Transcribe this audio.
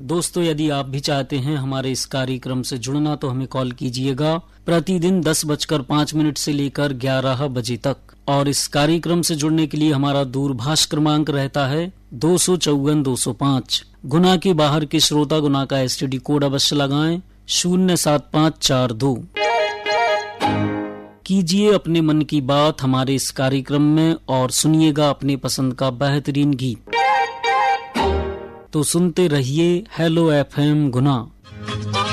दोस्तों, यदि आप भी चाहते हैं हमारे इस कार्यक्रम से जुड़ना तो हमें कॉल कीजिएगा प्रतिदिन 10:05 से लेकर 11 बजे तक। और इस कार्यक्रम से जुड़ने के लिए हमारा दूरभाष क्रमांक रहता है 254-205। गुना के बाहर के श्रोता गुना का STD कोड अवश्य लगाएं 07542। कीजिए अपने मन की बात हमारे इस कार्यक्रम में और सुनिएगा अपने पसंद का बेहतरीन गीत। तो सुनते रहिए हेलो FM गुना।